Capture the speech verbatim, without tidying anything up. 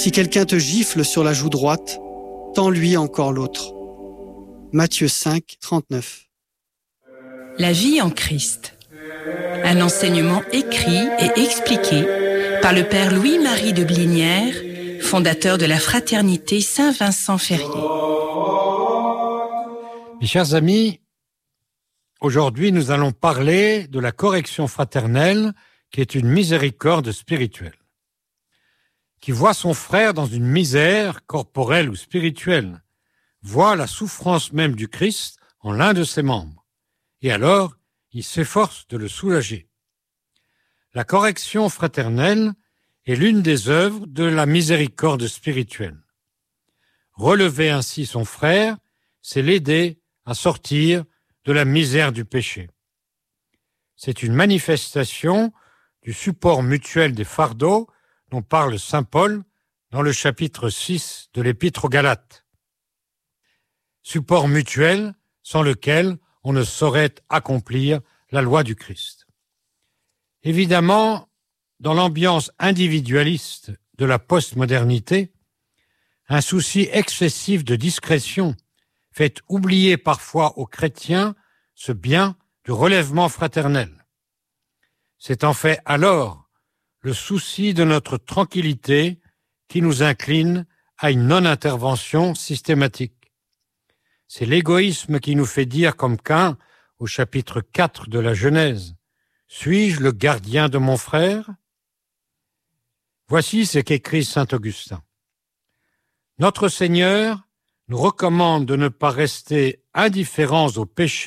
si quelqu'un te gifle sur la joue droite, tends-lui encore l'autre. Matthieu cinq, trente-neuf. La vie en Christ. Un enseignement écrit et expliqué par le père Louis-Marie de Blinière, fondateur de la fraternité Saint-Vincent-Ferrier. Mes chers amis, aujourd'hui nous allons parler de la correction fraternelle qui est une miséricorde spirituelle. Qui voit son frère dans une misère corporelle ou spirituelle, voit la souffrance même du Christ en l'un de ses membres, et alors il s'efforce de le soulager. La correction fraternelle est l'une des œuvres de la miséricorde spirituelle. Relever ainsi son frère, c'est l'aider à sortir de la misère du péché. C'est une manifestation du support mutuel des fardeaux dont parle saint Paul dans le chapitre six de l'Épître aux Galates. Support mutuel sans lequel on ne saurait accomplir la loi du Christ. Évidemment, dans l'ambiance individualiste de la postmodernité, un souci excessif de discrétion fait oublier parfois aux chrétiens ce bien du relèvement fraternel. C'est en fait alors le souci de notre tranquillité qui nous incline à une non-intervention systématique. C'est l'égoïsme qui nous fait dire comme Caïn au chapitre quatre de la Genèse, « Suis-je le gardien de mon frère ?» Voici ce qu'écrit saint Augustin. Notre Seigneur nous recommande de ne pas rester indifférents au péché